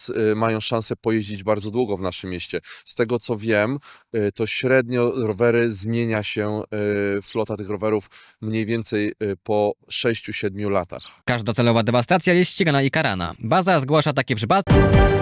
więc mają szansę pojeździć bardzo długo w naszym mieście. Z tego co wiem, to średnio rowery zmienia się, flota tych rowerów mniej więcej po 6-7 latach. Każda celowa dewastacja jest ścigana i karana. Baza zgłasza takie przypadki.